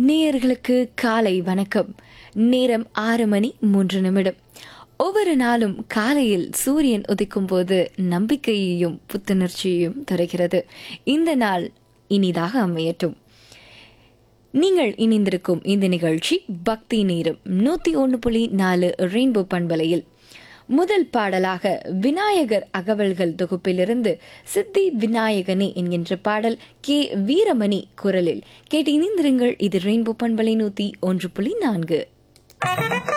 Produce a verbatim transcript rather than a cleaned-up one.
நேயர்களுக்கு காலை வணக்கம். நேரம் ஆறு மணி மூன்று நிமிடம். ஒவ்வொரு நாளும் காலையில் சூரியன் உதிக்கும் போது நம்பிக்கையையும் புத்துணர்ச்சியையும் தருகிறது. இந்த நாள் இனிதாக அமையட்டும். நீங்கள் இணைந்திருக்கும் இந்த நிகழ்ச்சி பக்தி நேரம் நூத்தி ஒன்று புள்ளி நாலு ரெயின்போ பண்பலையில். முதல் பாடலாக விநாயகர் அகவல்கள் தொகுப்பிலிருந்து சித்தி விநாயகனே என்கின்ற பாடல் கே வீரமணி குரலில் கேட்டு இணைந்திருங்கள். இது ரெயின்போ பண்பலை நூத்தி ஒன்று புள்ளி நான்கு.